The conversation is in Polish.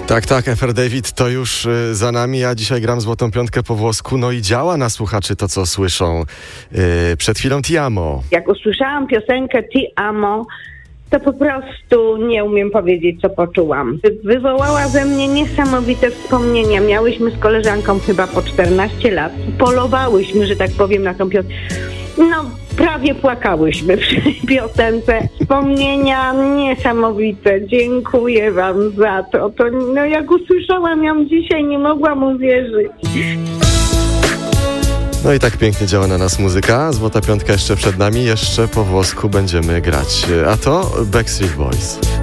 Tak, FR David to już za nami. Ja dzisiaj gram Złotą Piątkę po włosku. No i działa na słuchaczy to, co słyszą. Przed chwilą Ti amo. Jak usłyszałam piosenkę Ti amo, to po prostu nie umiem powiedzieć, co poczułam. Wywołała ze mnie niesamowite wspomnienia. Miałyśmy z koleżanką chyba po 14 lat. Polowałyśmy, że tak powiem, na tą piosenkę. No, prawie płakałyśmy przy piosence. Wspomnienia niesamowite. Dziękuję wam za to. No, jak usłyszałam ją dzisiaj, nie mogłam uwierzyć. No i tak pięknie działa na nas muzyka. Złota Piątka jeszcze przed nami. Jeszcze po włosku będziemy grać. A to Backstreet Boys.